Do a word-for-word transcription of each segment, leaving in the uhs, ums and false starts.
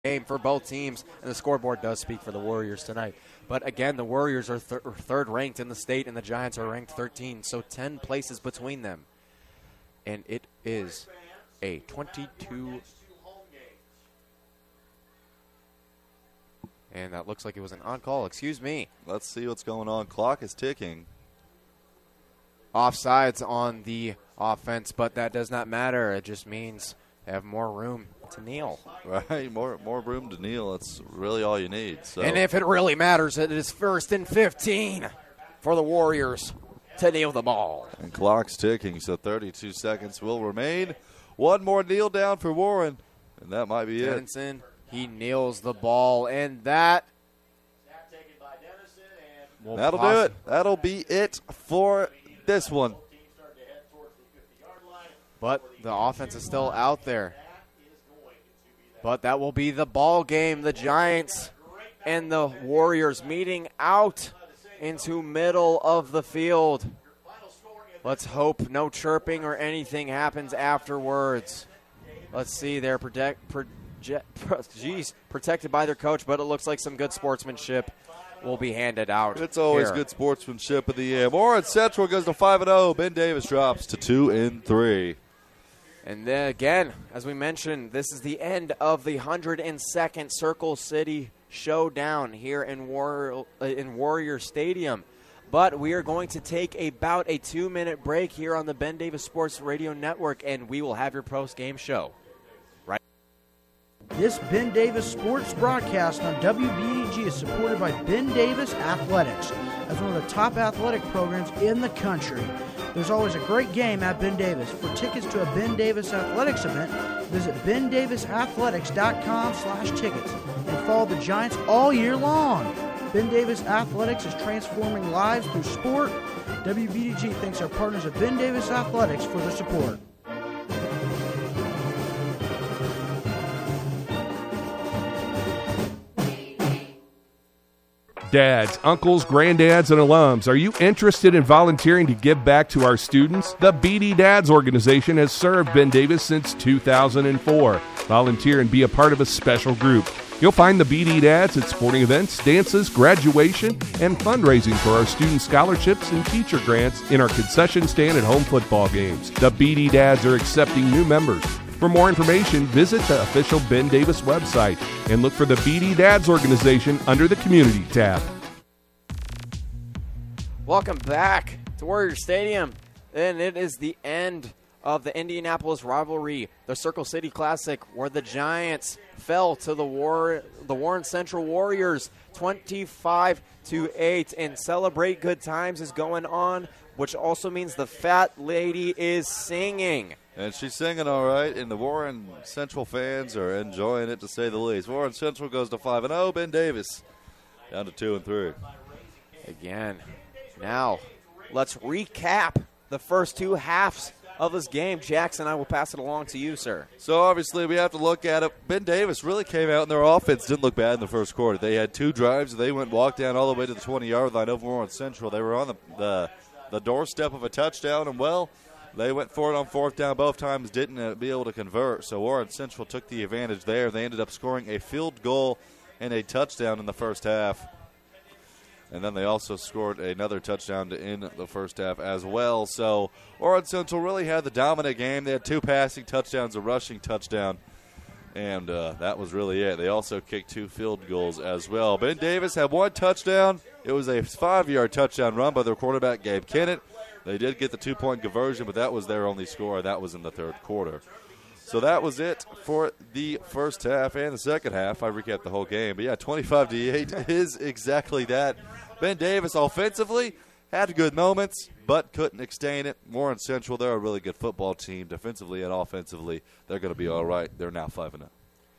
game for both teams, and the scoreboard does speak for the Warriors tonight. But again, the Warriors are th- third ranked in the state, and the Giants are ranked thirteen, so ten places between them. And it is a twenty-two. And that looks like it was an on call. Excuse me. Let's see what's going on. Clock is ticking. Offsides on the offense, but that does not matter. It just means they have more room to kneel. Right, more more room to kneel. That's really all you need. So. And if it really matters, it is first and fifteen for the Warriors to kneel the ball. And clock's ticking, so thirty-two seconds will remain. One more kneel down for Warren, and that might be Dennison, it. he kneels the ball, and that will That'll possi- do it. That'll be it for this one. But the offense is still out there. But that will be the ball game. The Giants and the Warriors meeting out into middle of the field. Let's hope no chirping or anything happens afterwards. Let's see. They're protect, project, geez, protected by their coach, but it looks like some good sportsmanship will be handed out. It's always here. good sportsmanship in the end. Warren Central goes to five and oh. Ben Davis drops to two and three. And then again, as we mentioned, this is the end of the one hundred second Circle City Showdown here in War- in Warrior Stadium. But we are going to take about a two-minute break here on the Ben Davis Sports Radio Network, and we will have your post-game show. Right. This Ben Davis Sports broadcast on W B D G is supported by Ben Davis Athletics as one of the top athletic programs in the country. There's always a great game at Ben Davis. For tickets to a Ben Davis Athletics event, visit ben davis athletics dot com slash tickets and follow the Giants all year long. Ben Davis Athletics is transforming lives through sport. W B D G thanks our partners at Ben Davis Athletics for their support. Dads, uncles, granddads, and alums, are you interested in volunteering to give back to our students? The B D Dads organization has served Ben Davis since two thousand four. Volunteer and be a part of a special group. You'll find the B D Dads at sporting events, dances, graduation, and fundraising for our student scholarships and teacher grants in our concession stand at home football games. The B D Dads are accepting new members. For more information, visit the official Ben Davis website and look for the B D Dads organization under the Community tab. Welcome back to Warrior Stadium, and it is the end of the Indianapolis rivalry, the Circle City Classic, where the Giants fell to the War, the Warren Central Warriors, twenty-five to eight. And Celebrate Good Times is going on, which also means the fat lady is singing. And she's singing all right, and the Warren Central fans are enjoying it, to say the least. Warren Central goes to five and oh. Ben Davis down to two and three. Again, now let's recap the first two halves of this game. Jackson, I will pass it along to you, sir. So obviously we have to look at it. Ben Davis really came out, and their offense didn't look bad in the first quarter. They had two drives. They went walk down all the way to the twenty-yard line over Warren Central. They were on the, the the doorstep of a touchdown, and well, they went for it on fourth down both times, didn't uh, be able to convert. So Warren Central took the advantage there. They ended up scoring a field goal and a touchdown in the first half. And then they also scored another touchdown to end the first half as well. So Warren Central really had the dominant game. They had two passing touchdowns, a rushing touchdown, and uh, that was really it. They also kicked two field goals as well. Ben Davis had one touchdown. It was a five-yard touchdown run by their quarterback, Gabe Kennett. They did get the two-point conversion, but that was their only score. That was in the third quarter. So that was it for the first half and the second half. I recapped the whole game. But, yeah, twenty-five to eight is exactly that. Ben Davis offensively had good moments, but couldn't extend it. Warren Central, they're a really good football team. Defensively and offensively, they're going to be all right. They're now five and oh.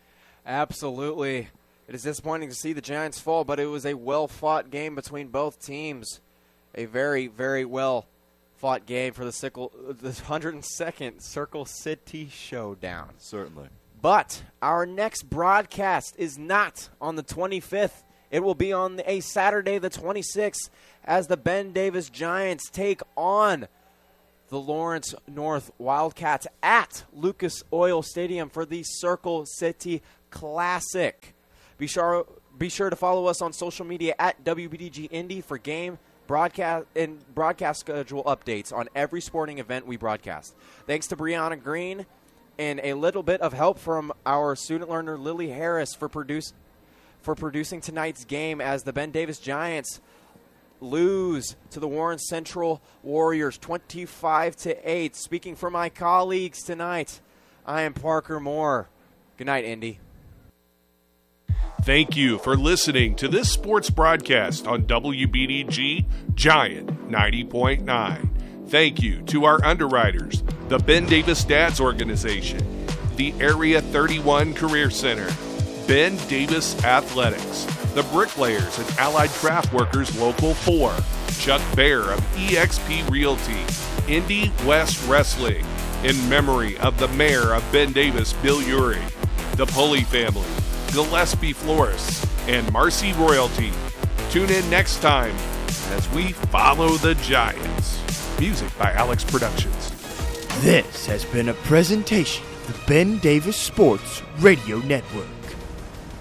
Absolutely. It is disappointing to see the Giants fall, but it was a well-fought game between both teams. A very, very well fought game for the, sickle, the one hundred second Circle City Showdown. Certainly. But our next broadcast is not on the twenty-fifth. It will be on a Saturday the twenty-sixth as the Ben Davis Giants take on the Lawrence North Wildcats at Lucas Oil Stadium for the Circle City Classic. Be sure, be sure to follow us on social media at W B D G Indy for game broadcast and broadcast schedule updates on every sporting event we broadcast. Thanks to Brianna Green and a little bit of help from our student learner Lily Harris for produce for producing tonight's game as the Ben Davis Giants lose to the Warren Central Warriors twenty-five to eight. Speaking for my colleagues tonight, I am Parker Moore. Good night, Indy. Thank you for listening to this sports broadcast on W B D G Giant ninety point nine. Thank you to our underwriters, the Ben Davis Dads Organization, the Area thirty-one Career Center, Ben Davis Athletics, the Bricklayers and Allied Craft Workers Local four, Chuck Bear of E X P Realty, Indy West Wrestling, in memory of the mayor of Ben Davis, Bill Urey, the Pulley family, Gillespie Florists, and Marcy Royalty. Tune in next time as we follow the Giants. Music by Alex Productions. This has been a presentation of the Ben Davis Sports Radio Network.